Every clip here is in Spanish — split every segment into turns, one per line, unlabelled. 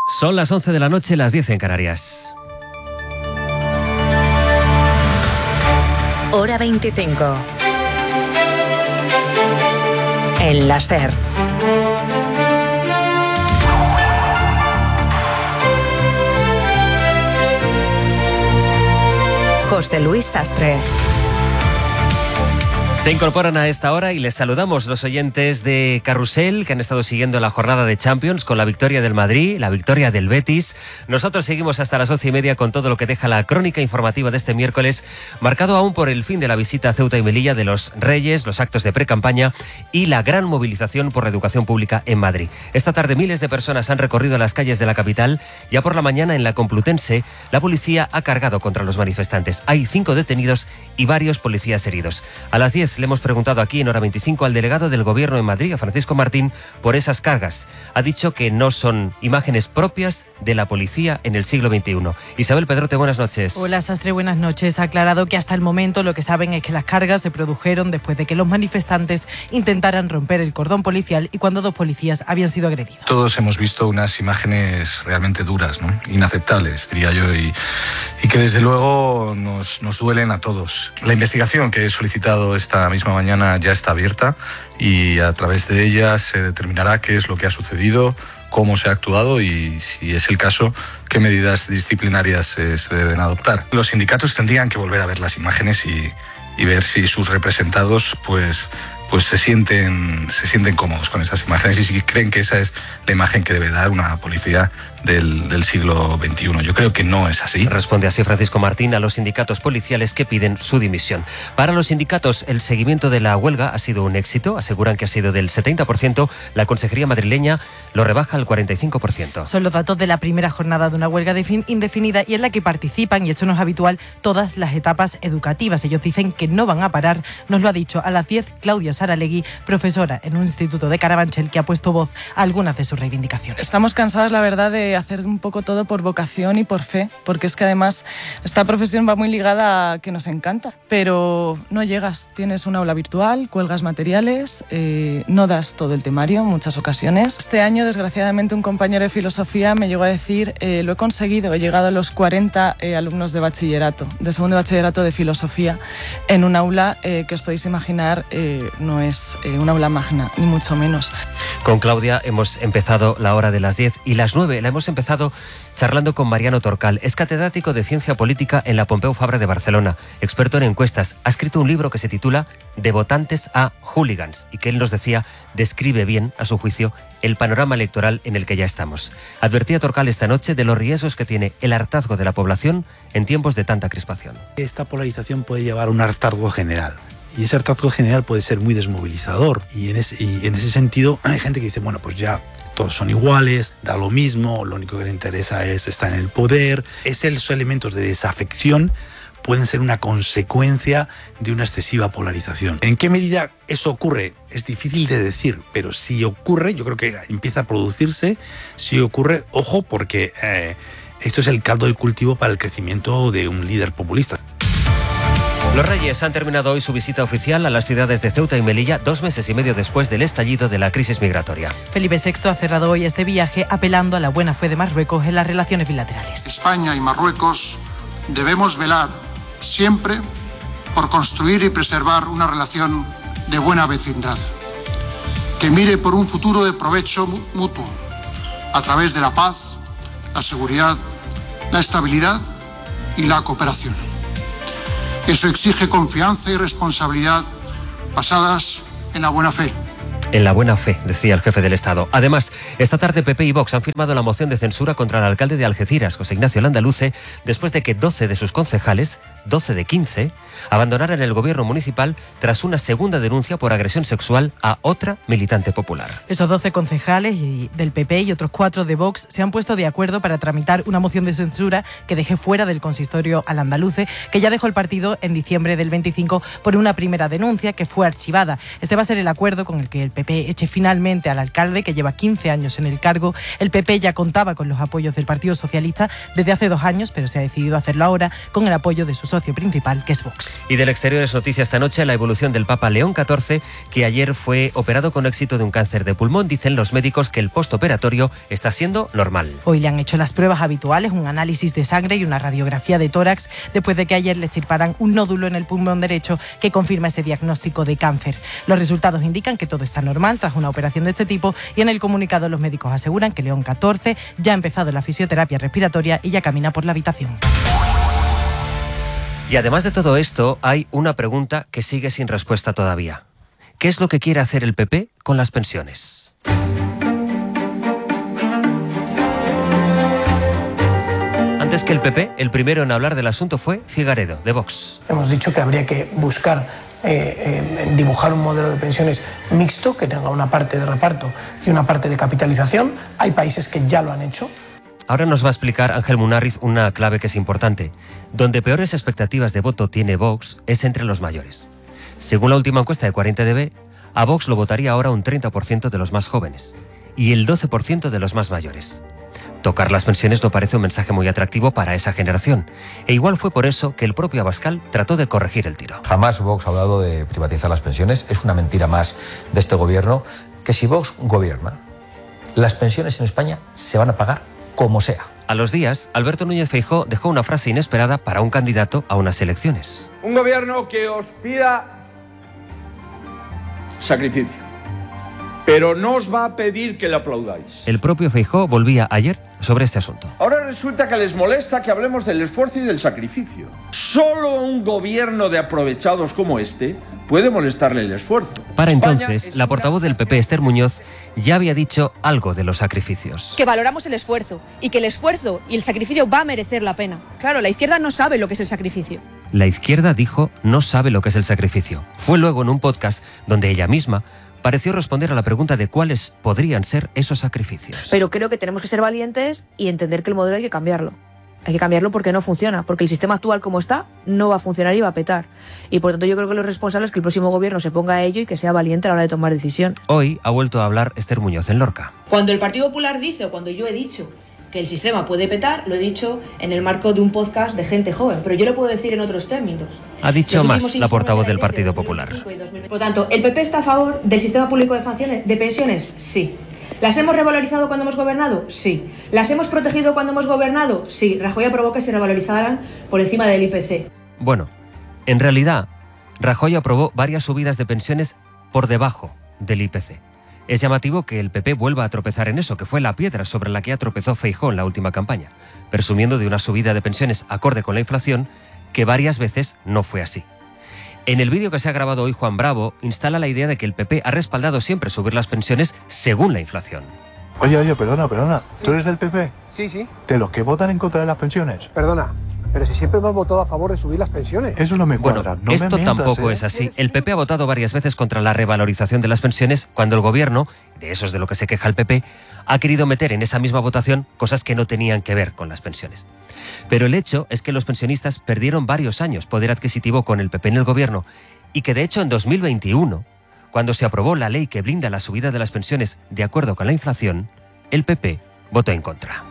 Son las 11 de la noche, las 10 en Canarias.
Hora 25. En la SER. José Luis Sastre.
Se incorporan a esta hora y les saludamos los oyentes de Carrusel que han estado siguiendo la jornada de Champions con la victoria del Madrid, la victoria del Betis. Nosotros seguimos hasta las 11:30 con todo lo que deja la crónica informativa de este miércoles, marcado aún por el fin de la visita a Ceuta y Melilla de los Reyes, los actos de precampaña y la gran movilización por la educación pública en Madrid. Esta tarde miles de personas han recorrido las calles de la capital. Ya por la mañana en la Complutense la policía ha cargado contra los manifestantes. Hay 5 detenidos y varios policías heridos. A las 10 le hemos preguntado aquí en Hora 25 al delegado del Gobierno en Madrid, a Francisco Martín, por esas cargas. Ha dicho que no son imágenes propias de la policía en el siglo XXI. Isabel Pedrote, buenas noches.
Hola, Sastre, buenas noches. Ha aclarado que hasta el momento lo que saben es que las cargas se produjeron después de que los manifestantes intentaran romper el cordón policial y cuando 2 policías habían sido agredidos.
Todos hemos visto unas imágenes realmente duras, ¿no? Inaceptables, diría yo, y que desde luego nos duelen a todos. La investigación que he solicitado esta misma mañana ya está abierta y a través de ella se determinará qué es lo que ha sucedido, cómo se ha actuado y, si es el caso, qué medidas disciplinarias se deben adoptar. Los sindicatos tendrían que volver a ver las imágenes y ver si sus representados pues se sienten cómodos con esas imágenes y si creen que esa es la imagen que debe dar una policía del siglo XXI. Yo creo que no es así.
Responde así Francisco Martín a los sindicatos policiales que piden su dimisión. Para los sindicatos, el seguimiento de la huelga ha sido un éxito. Aseguran que ha sido del 70%. La consejería madrileña lo rebaja al 45%.
Son los datos de la primera jornada de una huelga indefinida y en la que participan, y esto no es habitual, todas las etapas educativas. Ellos dicen que no van a parar. Nos lo ha dicho a las 10 Claudia Saralegui, profesora en un instituto de Carabanchel, que ha puesto voz a algunas de sus reivindicaciones.
Estamos cansadas, la verdad, de hacer un poco todo por vocación y por fe, porque es que además esta profesión va muy ligada a que nos encanta, pero no llegas, tienes un aula virtual, cuelgas materiales, no das todo el temario en muchas ocasiones. Este año, desgraciadamente, un compañero de filosofía me llegó a decir, lo he conseguido, he llegado a los 40 alumnos de bachillerato, de segundo bachillerato de filosofía, en un aula que os podéis imaginar no es un aula magna, ni mucho menos.
Con Claudia hemos empezado la hora de las 10 y las 9 la hemos empezado charlando con Mariano Torcal. Es catedrático de Ciencia Política en la Pompeu Fabra de Barcelona, experto en encuestas. Ha escrito un libro que se titula De votantes a hooligans y que él nos decía describe bien, a su juicio, el panorama electoral en el que ya estamos. Advertía Torcal esta noche de los riesgos que tiene el hartazgo de la población en tiempos de tanta crispación.
Esta polarización puede llevar a un hartazgo general. Y ese hartazgo general puede ser muy desmovilizador. Y en ese sentido hay gente que dice, bueno, pues ya todos son iguales, da lo mismo, lo único que le interesa es estar en el poder. Esos elementos de desafección pueden ser una consecuencia de una excesiva polarización. ¿En qué medida eso ocurre? Es difícil de decir, pero si ocurre, yo creo que empieza a producirse. Si ocurre, ojo, porque esto es el caldo de cultivo para el crecimiento de un líder populista.
Los Reyes han terminado hoy su visita oficial a las ciudades de Ceuta y Melilla, 2 meses y medio después del estallido de la crisis migratoria.
Felipe VI ha cerrado hoy este viaje apelando a la buena fe de Marruecos en las relaciones bilaterales.
España y Marruecos debemos velar siempre por construir y preservar una relación de buena vecindad, que mire por un futuro de provecho mutuo, a través de la paz, la seguridad, la estabilidad y la cooperación. Eso exige confianza y responsabilidad basadas en la buena fe.
En la buena fe, decía el jefe del Estado. Además, esta tarde PP y Vox han firmado la moción de censura contra el alcalde de Algeciras, José Ignacio Landaluce, después de que 12 de sus concejales, 12 de 15, abandonaran el gobierno municipal tras una segunda denuncia por agresión sexual a otra militante popular.
Esos 12 concejales del PP y otros 4 de Vox se han puesto de acuerdo para tramitar una moción de censura que deje fuera del consistorio al andaluce, que ya dejó el partido en diciembre del 25 por una primera denuncia que fue archivada. Este va a ser el acuerdo con el que el PP eche finalmente al alcalde, que lleva 15 años en el cargo. El PP ya contaba con los apoyos del Partido Socialista desde hace 2 años, pero se ha decidido hacerlo ahora con el apoyo de sus socio principal, que es Vox.
Y del exterior es noticia esta noche la evolución del Papa León XIV, que ayer fue operado con éxito de un cáncer de pulmón. Dicen los médicos que el postoperatorio está siendo normal.
Hoy le han hecho las pruebas habituales, un análisis de sangre y una radiografía de tórax, después de que ayer le extirparan un nódulo en el pulmón derecho que confirma ese diagnóstico de cáncer. Los resultados indican que todo está normal tras una operación de este tipo, y en el comunicado los médicos aseguran que León XIV ya ha empezado la fisioterapia respiratoria y ya camina por la habitación.
Y además de todo esto, hay una pregunta que sigue sin respuesta todavía. ¿Qué es lo que quiere hacer el PP con las pensiones? Antes que el PP, el primero en hablar del asunto fue Figaredo, de Vox.
Hemos dicho que habría que buscar dibujar un modelo de pensiones mixto, que tenga una parte de reparto y una parte de capitalización. Hay países que ya lo han hecho.
Ahora nos va a explicar Ángel Munarriz una clave que es importante. Donde peores expectativas de voto tiene Vox es entre los mayores. Según la última encuesta de 40DB, a Vox lo votaría ahora un 30% de los más jóvenes y el 12% de los más mayores. Tocar las pensiones no parece un mensaje muy atractivo para esa generación. E igual fue por eso que el propio Abascal trató de corregir el tiro.
Jamás Vox ha hablado de privatizar las pensiones. Es una mentira más de este gobierno, que si Vox gobierna, las pensiones en España se van a pagar como sea.
A los días, Alberto Núñez Feijóo dejó una frase inesperada para un candidato a unas elecciones.
Un gobierno que os pida sacrificio, pero no os va a pedir que le aplaudáis.
El propio Feijóo volvía ayer sobre este asunto.
Ahora resulta que les molesta que hablemos del esfuerzo y del sacrificio. Solo un gobierno de aprovechados como este puede molestarle el esfuerzo.
Para entonces, la portavoz del PP, Esther Muñoz, ya había dicho algo de los sacrificios.
Que valoramos el esfuerzo y que el esfuerzo y el sacrificio va a merecer la pena. Claro, la izquierda no sabe lo que es el sacrificio.
La izquierda dijo no sabe lo que es el sacrificio. Fue luego en un podcast donde ella misma pareció responder a la pregunta de cuáles podrían ser esos sacrificios.
Pero creo que tenemos que ser valientes y entender que el modelo hay que cambiarlo. Hay que cambiarlo porque no funciona, porque el sistema actual como está no va a funcionar y va a petar. Y por tanto yo creo que lo responsable es que el próximo gobierno se ponga a ello y que sea valiente a la hora de tomar decisión.
Hoy ha vuelto a hablar Esther Muñoz en Lorca.
Cuando el Partido Popular dice, o cuando yo he dicho que el sistema puede petar, lo he dicho en el marco de un podcast de gente joven, pero yo lo puedo decir en otros términos.
Ha dicho más la portavoz del Partido Popular.
Por lo tanto, ¿el PP está a favor del sistema público de pensiones? Sí. ¿Las hemos revalorizado cuando hemos gobernado? Sí. ¿Las hemos protegido cuando hemos gobernado? Sí. Rajoy aprobó que se revalorizaran por encima del IPC.
Bueno, en realidad, Rajoy aprobó varias subidas de pensiones por debajo del IPC. Es llamativo que el PP vuelva a tropezar en eso, que fue la piedra sobre la que tropezó Feijóo en la última campaña, presumiendo de una subida de pensiones acorde con la inflación, que varias veces no fue así. En el vídeo que se ha grabado hoy, Juan Bravo instala la idea de que el PP ha respaldado siempre subir las pensiones según la inflación.
Oye, perdona,
Sí.
¿Tú eres del PP?
Sí.
¿De los que votan en contra de las pensiones?
Perdona, pero si siempre hemos votado a favor de subir las pensiones.
Eso no me cuadra.
Bueno, esto tampoco es así. El PP ha votado varias veces contra la revalorización de las pensiones cuando el gobierno, de eso es de lo que se queja el PP, ha querido meter en esa misma votación cosas que no tenían que ver con las pensiones. Pero el hecho es que los pensionistas perdieron varios años poder adquisitivo con el PP en el gobierno y que de hecho en 2021, cuando se aprobó la ley que blinda la subida de las pensiones de acuerdo con la inflación, el PP votó en contra.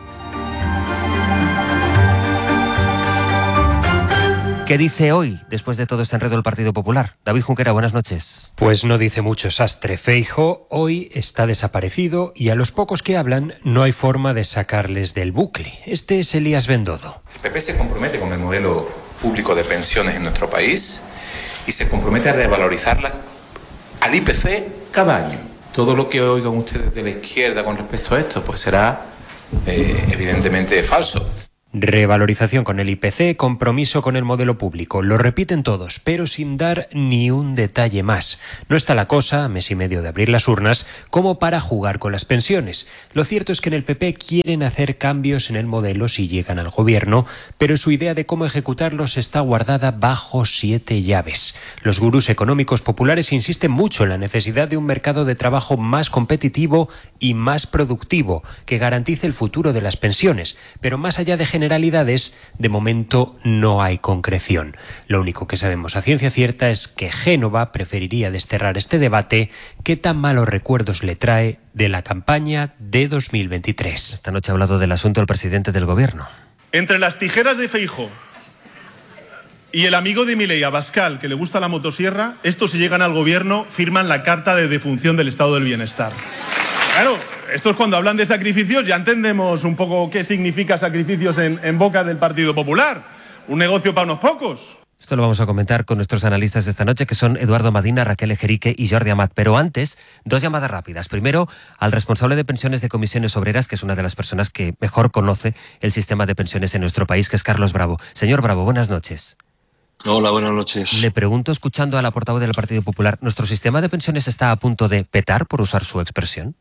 ¿Qué dice hoy, después de todo este enredo, el Partido Popular? David Junquera, buenas noches.
Pues no dice mucho, Sastre. Feijóo hoy está desaparecido y a los pocos que hablan no hay forma de sacarles del bucle. Este es Elías Bendodo.
El PP se compromete con el modelo público de pensiones en nuestro país y se compromete a revalorizarla al IPC cada año. Todo lo que oigan ustedes de la izquierda con respecto a esto, pues será evidentemente falso.
Revalorización con el IPC, compromiso con el modelo público. Lo repiten todos, pero sin dar ni un detalle más. No está la cosa, a mes y medio de abrir las urnas, como para jugar con las pensiones. Lo cierto es que en el PP quieren hacer cambios en el modelo si llegan al gobierno, pero su idea de cómo ejecutarlos está guardada bajo 7 llaves. Los gurús económicos populares insisten mucho en la necesidad de un mercado de trabajo más competitivo y más productivo, que garantice el futuro de las pensiones, pero más allá de generalidades, de momento no hay concreción. Lo único que sabemos a ciencia cierta es que Génova preferiría desterrar este debate que tan malos recuerdos le trae de la campaña de 2023.
Esta noche ha hablado del asunto el presidente del gobierno.
Entre las tijeras de Feijóo y el amigo de Milei, Abascal, que le gusta la motosierra, estos si llegan al gobierno firman la carta de defunción del estado del bienestar. Claro, estos cuando hablan de sacrificios ya entendemos un poco qué significa sacrificios en boca del Partido Popular. Un negocio para unos pocos.
Esto lo vamos a comentar con nuestros analistas de esta noche, que son Eduardo Madina, Raquel Ejerique y Jordi Amat. Pero antes, 2 llamadas rápidas. Primero, al responsable de pensiones de Comisiones Obreras, que es una de las personas que mejor conoce el sistema de pensiones en nuestro país, que es Carlos Bravo. Señor Bravo, buenas noches.
Hola, buenas noches.
Le pregunto, escuchando a la portavoz del Partido Popular, ¿nuestro sistema de pensiones está a punto de petar, por usar su expresión?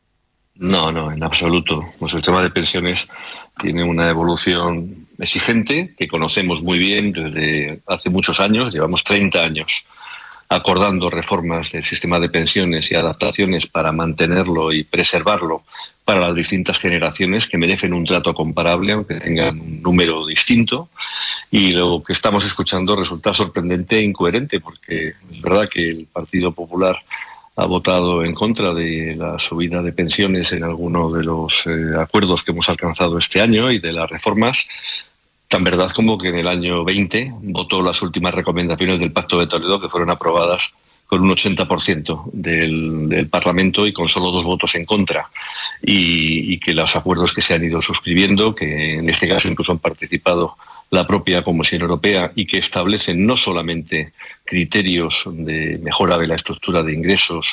No, en absoluto. Nuestro sistema de pensiones tiene una evolución exigente que conocemos muy bien desde hace muchos años. Llevamos 30 años acordando reformas del sistema de pensiones y adaptaciones para mantenerlo y preservarlo para las distintas generaciones que merecen un trato comparable, aunque tengan un número distinto. Y lo que estamos escuchando resulta sorprendente e incoherente, porque es verdad que el Partido Popular ha votado en contra de la subida de pensiones en algunos de los acuerdos que hemos alcanzado este año y de las reformas, tan verdad como que en el año 20 votó las últimas recomendaciones del Pacto de Toledo, que fueron aprobadas con un 80% del Parlamento y con solo 2 votos en contra, y que los acuerdos que se han ido suscribiendo, que en este caso incluso han participado la propia Comisión Europea y que establecen no solamente criterios de mejora de la estructura de ingresos,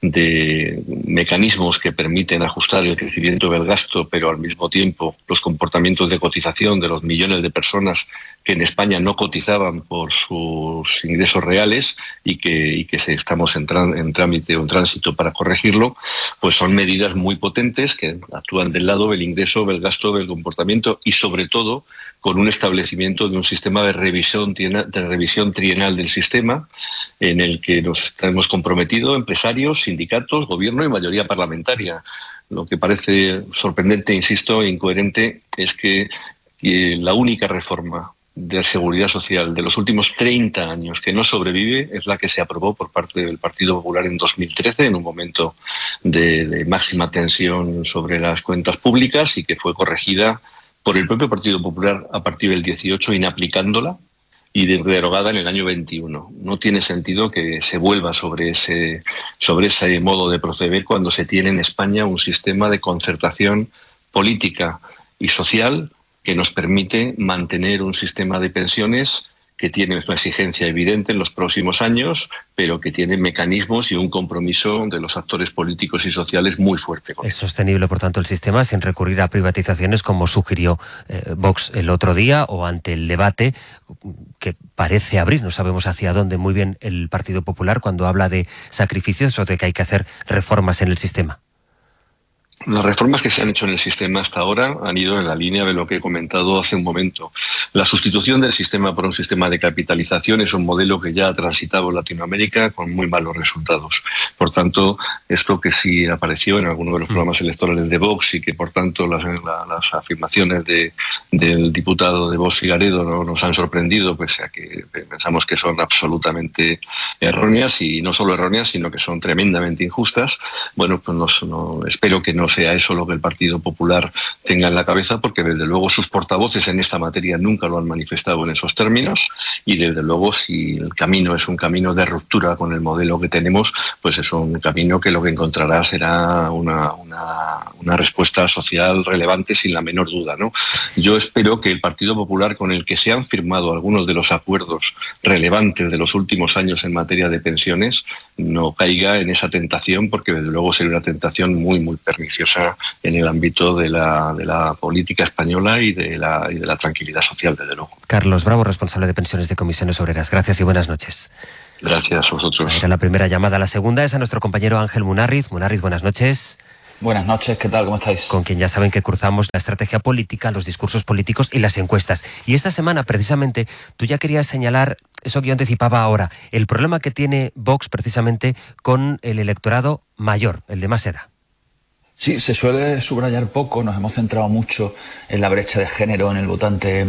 de mecanismos que permiten ajustar el crecimiento del gasto, pero al mismo tiempo los comportamientos de cotización de los millones de personas que en España no cotizaban por sus ingresos reales y que estamos en trámite o en tránsito para corregirlo, pues son medidas muy potentes que actúan del lado del ingreso, del gasto, del comportamiento y sobre todo con un establecimiento de un sistema de revisión trienal del sistema en el que nos hemos comprometido empresarios, sindicatos, gobierno y mayoría parlamentaria. Lo que parece sorprendente, insisto, e incoherente es que la única reforma de seguridad social de los últimos 30 años que no sobrevive es la que se aprobó por parte del Partido Popular en 2013, en un momento de máxima tensión sobre las cuentas públicas y que fue corregida por el propio Partido Popular a partir del 18, inaplicándola y derogada en el año 21. No tiene sentido que se vuelva sobre ese modo de proceder cuando se tiene en España un sistema de concertación política y social que nos permite mantener un sistema de pensiones que tiene una exigencia evidente en los próximos años, pero que tiene mecanismos y un compromiso de los actores políticos y sociales muy fuerte.
Es sostenible, por tanto, el sistema sin recurrir a privatizaciones como sugirió Vox el otro día o ante el debate que parece abrir, no sabemos hacia dónde muy bien el Partido Popular cuando habla de sacrificios o de que hay que hacer reformas en el sistema.
Las reformas que se han hecho en el sistema hasta ahora han ido en la línea de lo que he comentado hace un momento. La sustitución del sistema por un sistema de capitalización es un modelo que ya ha transitado en Latinoamérica con muy malos resultados. Por tanto, esto que sí apareció en alguno de los programas electorales de Vox y que, por tanto, las afirmaciones del diputado de Vox Figaredo no nos han sorprendido, pese a que pensamos que son absolutamente erróneas, y no solo erróneas, sino que son tremendamente injustas. Bueno, pues espero que no sea eso lo que el Partido Popular tenga en la cabeza, porque desde luego sus portavoces en esta materia nunca lo han manifestado en esos términos, y desde luego si el camino es un camino de ruptura con el modelo que tenemos, pues es un camino que lo que encontrará será una respuesta social relevante sin la menor duda, ¿no? Yo espero que el Partido Popular, con el que se han firmado algunos de los acuerdos relevantes de los últimos años en materia de pensiones, no caiga en esa tentación, porque desde luego sería una tentación muy, muy perniciosa en el ámbito de la política española y de la tranquilidad social, desde luego.
Carlos Bravo, responsable de pensiones de Comisiones Obreras. Gracias y buenas noches.
Gracias a vosotros.
Era la primera llamada. La segunda es a nuestro compañero Ángel Munarriz. Munarriz, buenas noches.
Buenas noches, ¿qué tal? ¿Cómo estáis?
Con quien ya saben que cruzamos la estrategia política, los discursos políticos y las encuestas. Y esta semana, precisamente, tú ya querías señalar eso que yo anticipaba ahora, el problema que tiene Vox precisamente con el electorado mayor, el de más edad.
Sí, se suele subrayar poco, nos hemos centrado mucho en la brecha de género en el votante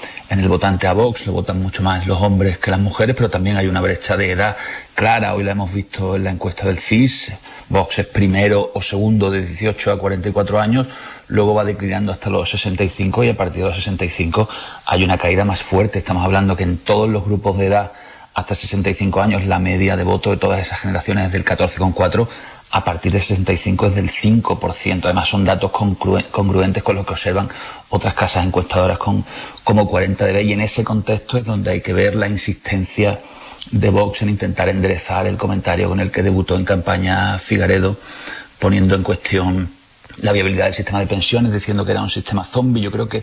a Vox, lo votan mucho más los hombres que las mujeres, pero también hay una brecha de edad clara, hoy la hemos visto en la encuesta del CIS, Vox es primero o segundo de 18 a 44 años, luego va declinando hasta los 65 y a partir de los 65 hay una caída más fuerte, estamos hablando que en todos los grupos de edad hasta 65 años la media de voto de todas esas generaciones es del 14,4%, a partir de 65 es del 5%. Además son datos congruentes con lo que observan otras casas encuestadoras como 40dB, y en ese contexto es donde hay que ver la insistencia de Vox en intentar enderezar el comentario con el que debutó en campaña Figaredo, poniendo en cuestión la viabilidad del sistema de pensiones, diciendo que era un sistema zombie. Yo creo que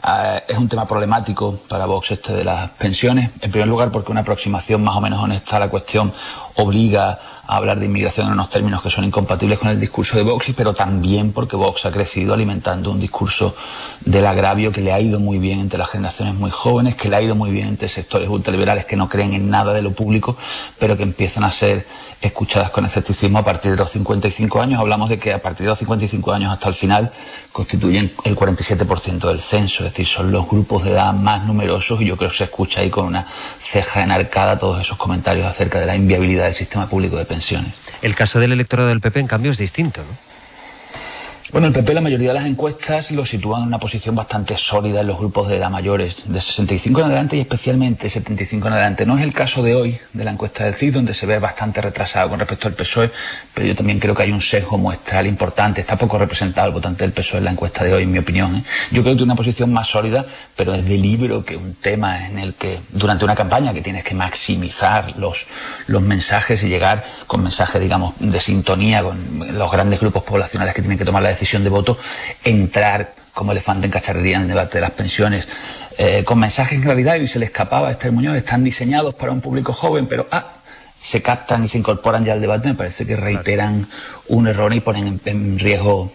es un tema problemático para Vox este de las pensiones, en primer lugar porque una aproximación más o menos honesta a la cuestión obliga a hablar de inmigración en unos términos que son incompatibles con el discurso de Vox, pero también porque Vox ha crecido alimentando un discurso del agravio que le ha ido muy bien entre las generaciones muy jóvenes, que le ha ido muy bien entre sectores ultraliberales que no creen en nada de lo público, pero que empiezan a ser escuchadas con escepticismo a partir de los 55 años. Hablamos de que a partir de los 55 años hasta el final constituyen el 47% del censo, es decir, son los grupos de edad más numerosos, y yo creo que se escucha ahí con una ceja enarcada todos esos comentarios acerca de la inviabilidad del sistema público de pensiones.
El caso del electorado del PP, en cambio, es distinto, ¿no?
Bueno, el PP, la mayoría de las encuestas lo sitúan en una posición bastante sólida en los grupos de edad mayores, de 65 en adelante y especialmente 75 en adelante. No es el caso de hoy, de la encuesta del CIS, donde se ve bastante retrasado con respecto al PSOE, pero yo también creo que hay un sesgo muestral importante. Está poco representado el votante del PSOE en la encuesta de hoy, en mi opinión, ¿eh? Yo creo que tiene una posición más sólida, pero es de libro que un tema en el que durante una campaña que tienes que maximizar los mensajes y llegar con mensajes, digamos, de sintonía con los grandes grupos poblacionales que tienen que tomar la decisión de voto, entrar como elefante en cacharrería en el debate de las pensiones, con mensajes en realidad, y se le escapaba a Esther Muñoz, están diseñados para un público joven, pero se captan y se incorporan ya al debate. Me parece que reiteran un error y ponen en riesgo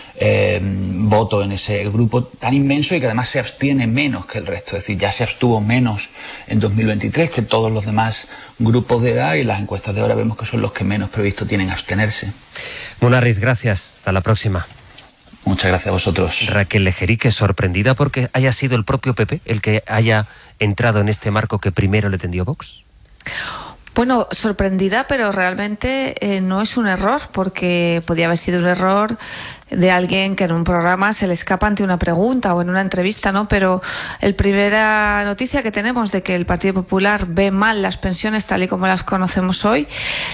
voto en ese grupo tan inmenso, y que además se abstiene menos que el resto, es decir, ya se abstuvo menos en 2023 que todos los demás grupos de edad, y las encuestas de ahora vemos que son los que menos previsto tienen abstenerse.
Munarriz, gracias, hasta la próxima.
Muchas gracias a vosotros.
Raquel Lejerique, sorprendida porque haya sido el propio PP el que haya entrado en este marco que primero le tendió Vox.
Bueno, sorprendida, pero realmente no es un error, porque podía haber sido un error de alguien que en un programa se le escapa ante una pregunta o en una entrevista, ¿no? Pero la primera noticia que tenemos de que el Partido Popular ve mal las pensiones tal y como las conocemos hoy,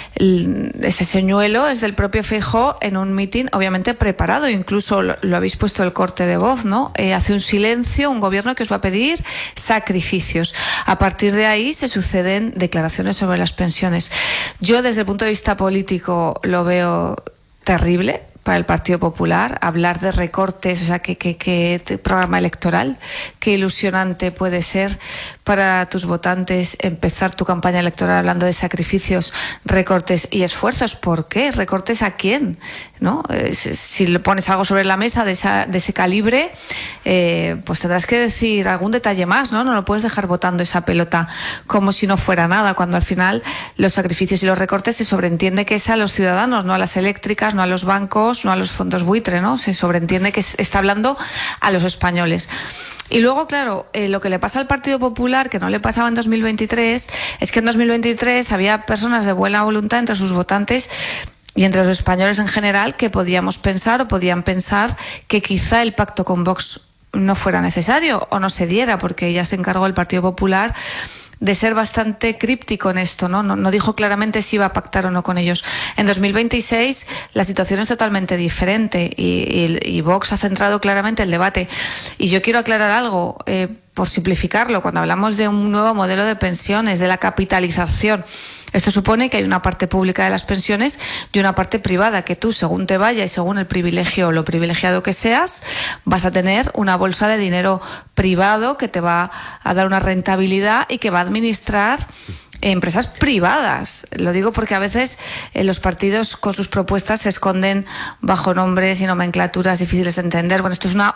ese señuelo es del propio Feijóo en un mitin obviamente preparado, incluso lo habéis puesto el corte de voz, ¿no? Hace un silencio un gobierno que os va a pedir sacrificios. A partir de ahí se suceden declaraciones sobre las pensiones. Yo desde el punto de vista político lo veo terrible para el Partido Popular, hablar de recortes, o sea, qué programa electoral, qué ilusionante puede ser para tus votantes empezar tu campaña electoral hablando de sacrificios, recortes y esfuerzos. ¿Por qué? ¿Recortes a quién? ¿No? Si le pones algo sobre la mesa de ese calibre, pues tendrás que decir algún detalle más, ¿no? No lo puedes dejar botando esa pelota como si no fuera nada, cuando al final los sacrificios y los recortes se sobreentiende que es a los ciudadanos, no a las eléctricas, no a los bancos, no a los fondos buitre, ¿no? Se sobreentiende que está hablando a los españoles. Y luego, claro, lo que le pasa al Partido Popular, que no le pasaba en 2023, es que en 2023 había personas de buena voluntad entre sus votantes y entre los españoles en general que podían pensar que quizá el pacto con Vox no fuera necesario o no se diera, porque ya se encargó el Partido Popular de ser bastante críptico en esto, ¿no? No dijo claramente si iba a pactar o no con ellos. En 2026 la situación es totalmente diferente y Vox ha centrado claramente el debate. Y yo quiero aclarar algo, por simplificarlo, cuando hablamos de un nuevo modelo de pensiones, de la capitalización, esto supone que hay una parte pública de las pensiones y una parte privada, que tú, según te vaya y según el privilegio o lo privilegiado que seas, vas a tener una bolsa de dinero privado que te va a dar una rentabilidad y que va a administrar empresas privadas. Lo digo porque a veces los partidos con sus propuestas se esconden bajo nombres y nomenclaturas difíciles de entender. Bueno, esto es una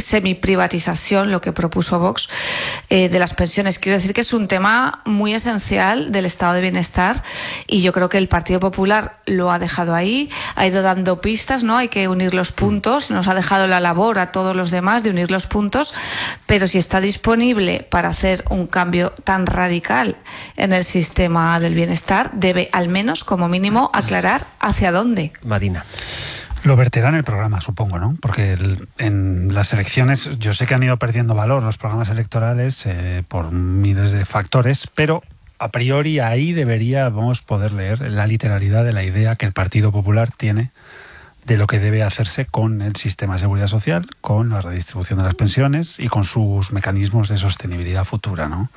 semiprivatización, lo que propuso Vox, de las pensiones. Quiero decir que es un tema muy esencial del estado de bienestar y yo creo que el Partido Popular lo ha dejado ahí, ha ido dando pistas, ¿no? Hay que unir los puntos, nos ha dejado la labor a todos los demás de unir los puntos, pero si está disponible para hacer un cambio tan radical en el sistema del bienestar, debe al menos, como mínimo, aclarar hacia dónde.
Marina.
Lo verterá en el programa, supongo, ¿no? Porque en las elecciones, yo sé que han ido perdiendo valor los programas electorales por miles de factores, pero a priori ahí deberíamos poder leer la literalidad de la idea que el Partido Popular tiene de lo que debe hacerse con el sistema de seguridad social, con la redistribución de las pensiones y con sus mecanismos de sostenibilidad futura, ¿no?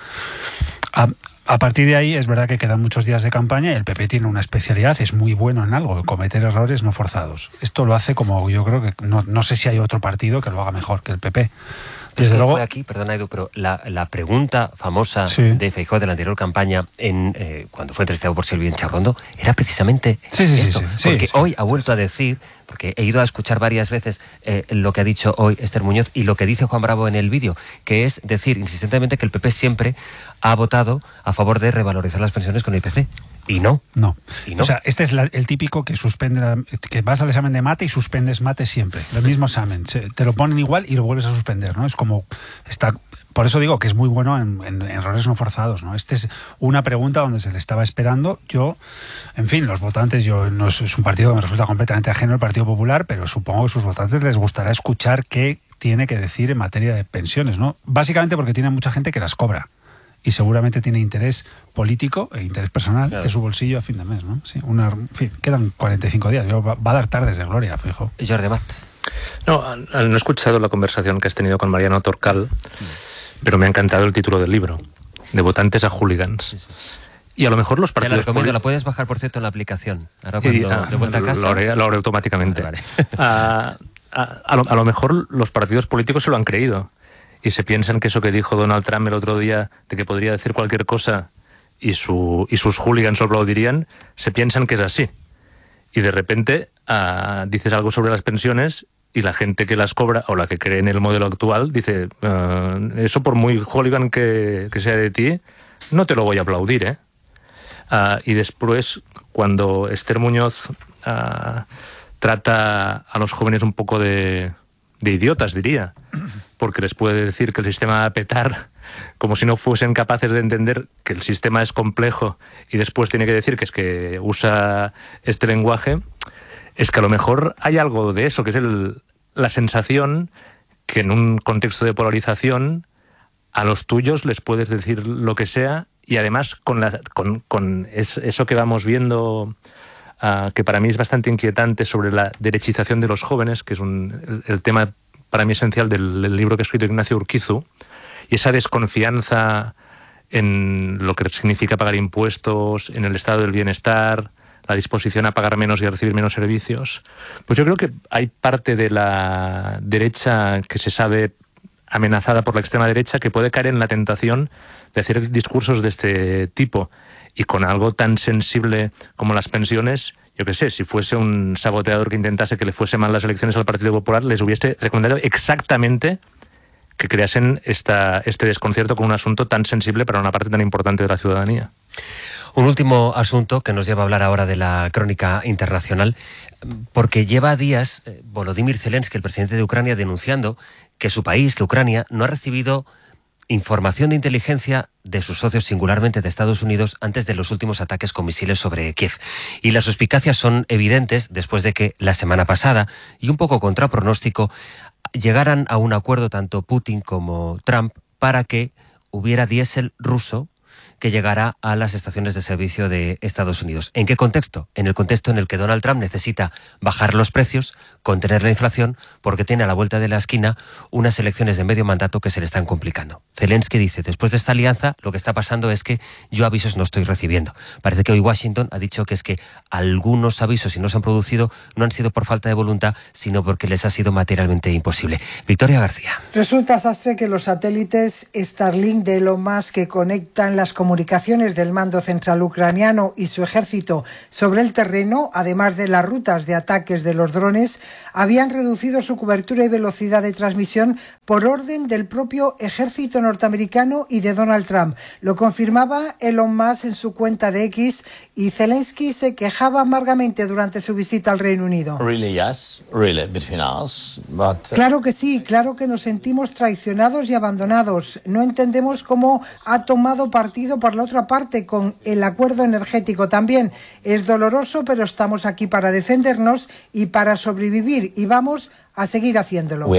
A partir de ahí es verdad que quedan muchos días de campaña y el PP tiene una especialidad, es muy bueno en algo, cometer errores no forzados. Esto lo hace como yo creo que no sé si hay otro partido que lo haga mejor que el PP. Desde luego
fue aquí, perdona Edu, pero la pregunta famosa de Feijóo de la anterior campaña cuando fue entrevistado por Silvia Charrondo era precisamente esto. Porque hoy ha vuelto a decir, porque he ido a escuchar varias veces lo que ha dicho hoy Esther Muñoz y lo que dice Juan Bravo en el vídeo, que es decir insistentemente que el PP siempre ha votado a favor de revalorizar las pensiones con IPC. Y no. O sea, este es el típico que suspende, que vas al examen de mate y suspendes mate siempre. El mismo examen. Te lo ponen igual y lo vuelves a suspender, ¿no? Es como por eso digo que es muy bueno en errores no forzados, ¿no? Esta es una pregunta donde se le estaba esperando. En fin, los votantes, es un partido que me resulta completamente ajeno al Partido Popular, pero supongo que a sus votantes les gustará escuchar qué tiene que decir en materia de pensiones, ¿no? Básicamente porque tiene mucha gente que las cobra. Y seguramente tiene interés político e interés personal de su bolsillo a fin de mes, ¿no? Sí, en fin, quedan 45 días. Va a dar tardes de gloria, fijo. Jordi Amat.
No he escuchado la conversación que has tenido con Mariano Torcal, pero me ha encantado el título del libro, De votantes a hooligans. Sí. Y a lo mejor los partidos...
Te la recomiendo, la puedes bajar, por cierto, en la aplicación. Ahora cuando de vuelta a casa...
Lo haré automáticamente. Vale. A lo mejor los partidos políticos se lo han creído. Y se piensan que eso que dijo Donald Trump el otro día, de que podría decir cualquier cosa y sus hooligans lo aplaudirían, se piensan que es así. Y de repente dices algo sobre las pensiones y la gente que las cobra o la que cree en el modelo actual dice eso por muy hooligan que sea de ti, no te lo voy a aplaudir, ¿eh? Y después, cuando Esther Muñoz trata a los jóvenes un poco de idiotas, diría, porque les puede decir que el sistema va a petar como si no fuesen capaces de entender que el sistema es complejo y después tiene que decir que es que usa este lenguaje, es que a lo mejor hay algo de eso, que es la sensación que en un contexto de polarización a los tuyos les puedes decir lo que sea y además con eso que vamos viendo... que para mí es bastante inquietante sobre la derechización de los jóvenes, que es el tema para mí esencial del libro que ha escrito Ignacio Urquizu, y esa desconfianza en lo que significa pagar impuestos, en el estado del bienestar, la disposición a pagar menos y a recibir menos servicios. Pues yo creo que hay parte de la derecha que se sabe amenazada por la extrema derecha que puede caer en la tentación de hacer discursos de este tipo. Y con algo tan sensible como las pensiones, yo qué sé, si fuese un saboteador que intentase que le fuese mal las elecciones al Partido Popular, les hubiese recomendado exactamente que creasen este desconcierto con un asunto tan sensible para una parte tan importante de la ciudadanía.
Un último asunto que nos lleva a hablar ahora de la crónica internacional, porque lleva días Volodymyr Zelensky, el presidente de Ucrania, denunciando que su país, que Ucrania, no ha recibido información de inteligencia de sus socios, singularmente de Estados Unidos, antes de los últimos ataques con misiles sobre Kiev. Y las suspicacias son evidentes después de que la semana pasada, y un poco contra pronóstico, llegaran a un acuerdo tanto Putin como Trump para que hubiera diésel ruso que llegara a las estaciones de servicio de Estados Unidos. ¿En qué contexto? En el contexto en el que Donald Trump necesita bajar los precios, contener la inflación, porque tiene a la vuelta de la esquina unas elecciones de medio mandato que se le están complicando. Zelensky dice, después de esta alianza, lo que está pasando es que yo avisos no estoy recibiendo. Parece que hoy Washington ha dicho que es que algunos avisos, si no se han producido, no han sido por falta de voluntad, sino porque les ha sido materialmente imposible. Victoria García.
Resulta, Sastre, que los satélites Starlink de Elon Musk que conectan las
las comunicaciones del mando central ucraniano y su ejército sobre el terreno, además de las rutas de ataques de los drones, habían reducido su cobertura y velocidad de transmisión por orden del propio ejército norteamericano y de Donald Trump. Lo confirmaba Elon Musk en su cuenta de X, y Zelensky se quejaba amargamente durante su visita al Reino Unido. Claro que sí, claro que nos sentimos traicionados y abandonados. No entendemos cómo ha tomado partido por la otra parte con el acuerdo energético también. Es doloroso, pero estamos aquí para defendernos y para sobrevivir, y vamos a seguir haciéndolo.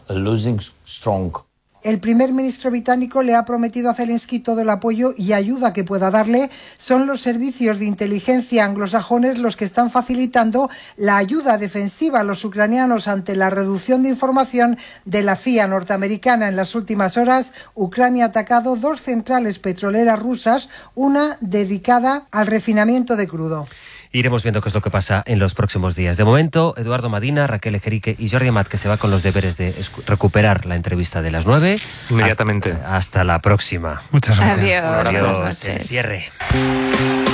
El primer ministro británico le ha prometido a Zelensky todo el apoyo y ayuda que pueda darle. Son los servicios de inteligencia anglosajones los que están facilitando la ayuda defensiva a los ucranianos ante la reducción de información de la CIA norteamericana. En las últimas horas, Ucrania ha atacado 2 centrales petroleras rusas, una dedicada al refinamiento de crudo.
Iremos viendo qué es lo que pasa en los próximos días. De momento, Eduardo Madina, Raquel Ejerique y Jordi Amat, que se va con los deberes de recuperar la entrevista de las 9.
Inmediatamente.
Hasta la próxima.
Muchas gracias.
Adiós.
Adiós. Cierre.